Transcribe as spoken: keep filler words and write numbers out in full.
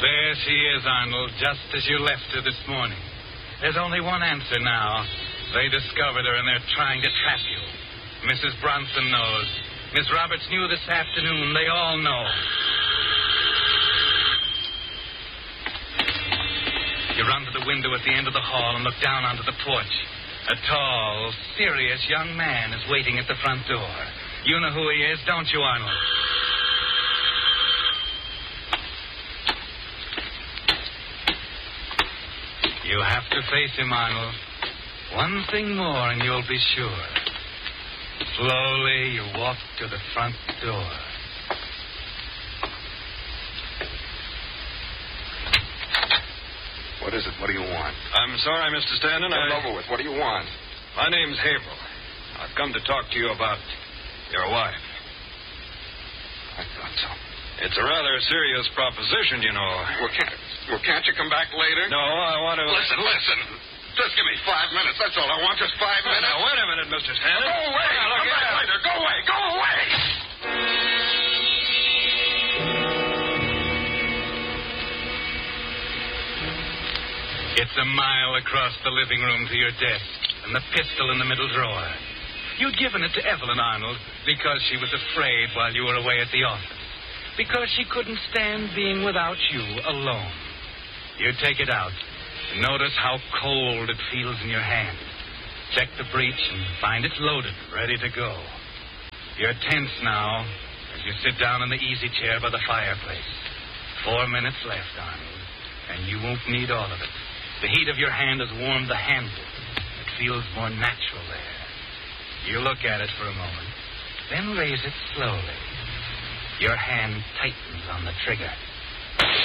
There she is, Arnold, just as you left her this morning. There's only one answer now. They discovered her, and they're trying to trap you. Missus Bronson knows. Miss Roberts knew this afternoon. They all know. You run to the window at the end of the hall and look down onto the porch. A tall, serious young man is waiting at the front door. You know who he is, don't you, Arnold? You have to face him, Arnold. One thing more and you'll be sure. Slowly, you walk to the front door. What is it? What do you want? I'm sorry, Mister Stanton. Get I... over with. What do you want? My name's Havel. I've come to talk to you about your wife. I thought so. It's a rather serious proposition, you know. Well, can't, well, can't you come back later? No, I want to... Listen, listen. Just give me five minutes. That's all I want. Just five minutes. Now, wait a minute, Mister Stanton. Go away. Now, look come here. back later. Go away. Go away. It's a mile across the living room to your desk, and the pistol in the middle drawer. You'd given it to Evelyn, Arnold, because she was afraid while you were away at the office. Because she couldn't stand being without you alone. You take it out. Notice how cold it feels in your hand. Check the breech and find it's loaded, ready to go. You're tense now as you sit down in the easy chair by the fireplace. Four minutes left, Arnold, and you won't need all of it. The heat of your hand has warmed the handle. It feels more natural there. You look at it for a moment, then raise it slowly. Your hand tightens on the trigger.